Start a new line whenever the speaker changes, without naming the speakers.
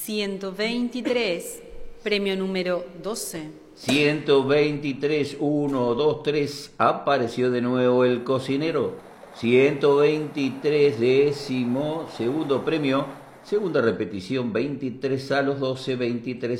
123, premio número 12.
123, 1, 2, 3, apareció de nuevo el cocinero. 123, décimo segundo premio, segunda repetición, 23 a los 12, 23